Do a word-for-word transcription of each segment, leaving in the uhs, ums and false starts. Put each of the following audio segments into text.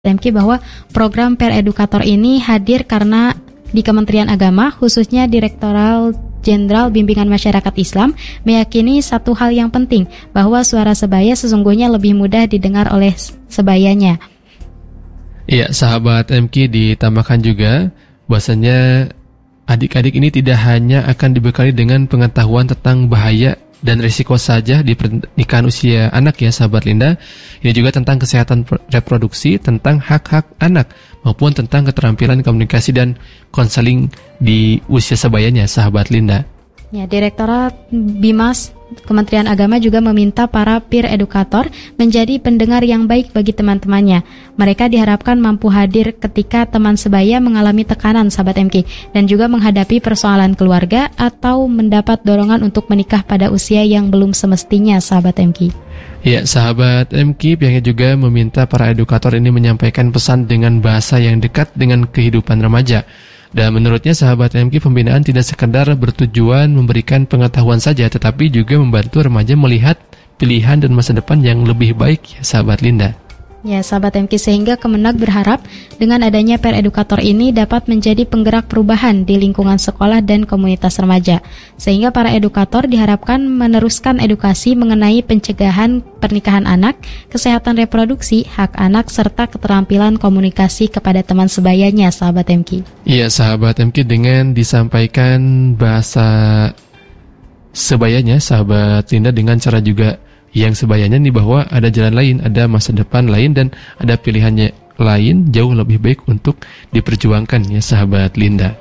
M K bahwa program Peer Educator ini hadir karena di Kementerian Agama, khususnya Direktorat Jenderal Bimbingan Masyarakat Islam, meyakini satu hal yang penting, bahwa suara sebaya sesungguhnya lebih mudah didengar oleh sebayanya. Iya, sahabat M K, ditambahkan juga bahwasanya adik-adik ini tidak hanya akan dibekali dengan pengetahuan tentang bahaya dan risiko saja di pernikahan usia anak ya sahabat Linda. Ini juga tentang kesehatan reproduksi, tentang hak-hak anak, maupun tentang keterampilan komunikasi dan konseling di usia sebayanya sahabat Linda. Ya, Direktorat Bimas Kementerian Agama juga meminta para peer educator menjadi pendengar yang baik bagi teman-temannya. Mereka diharapkan mampu hadir ketika teman sebaya mengalami tekanan sahabat M K dan juga menghadapi persoalan keluarga atau mendapat dorongan untuk menikah pada usia yang belum semestinya sahabat M K. Ya, sahabat M K, pihaknya juga meminta para edukator ini menyampaikan pesan dengan bahasa yang dekat dengan kehidupan remaja. Dan menurutnya sahabat M K, pembinaan tidak sekedar bertujuan memberikan pengetahuan saja, tetapi juga membantu remaja melihat pilihan dan masa depan yang lebih baik ya sahabat Linda. Ya sahabat M K, sehingga Kemenag berharap dengan adanya Peer Educator ini dapat menjadi penggerak perubahan di lingkungan sekolah dan komunitas remaja. Sehingga para edukator diharapkan meneruskan edukasi mengenai pencegahan pernikahan anak, kesehatan reproduksi, hak anak, serta keterampilan komunikasi kepada teman sebayanya sahabat M K. Iya sahabat M K, dengan disampaikan bahasa sebayanya sahabat Linda dengan cara juga yang sebayanya nih bahwa ada jalan lain, ada masa depan lain, dan ada pilihannya lain jauh lebih baik untuk diperjuangkan ya sahabat Linda.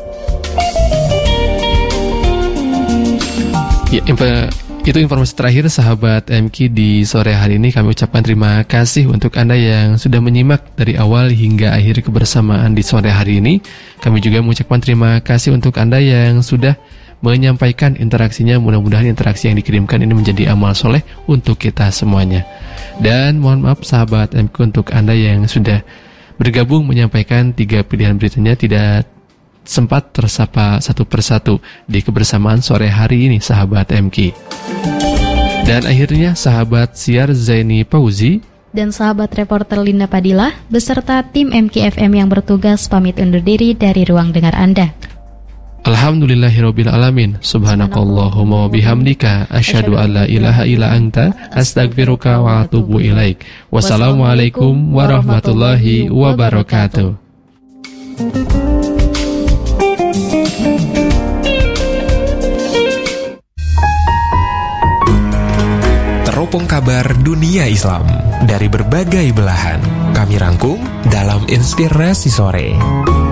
Ya, imp- itu informasi terakhir sahabat M K di sore hari ini. Kami ucapkan terima kasih untuk Anda yang sudah menyimak dari awal hingga akhir kebersamaan di sore hari ini. Kami juga mengucapkan terima kasih untuk Anda yang sudah menyampaikan interaksinya. Mudah-mudahan interaksi yang dikirimkan ini menjadi amal soleh untuk kita semuanya. Dan mohon maaf sahabat M K untuk Anda yang sudah bergabung menyampaikan tiga pilihan beritanya tidak sempat tersapa satu persatu di kebersamaan sore hari ini sahabat M K. Dan akhirnya sahabat siar Zaini Pauzi dan sahabat reporter Linda Padilla beserta tim M K F M yang bertugas pamit undur diri dari ruang dengar Anda. Alhamdulillahirabbil alamin. Subhanakallahumma wa bihamdika asyhadu an la ilaha illa anta astaghfiruka wa atubu ilaik. Wassalamualaikum warahmatullahi wabarakatuh. Teropong kabar dunia Islam dari berbagai belahan kami rangkum dalam Inspirasi Sore.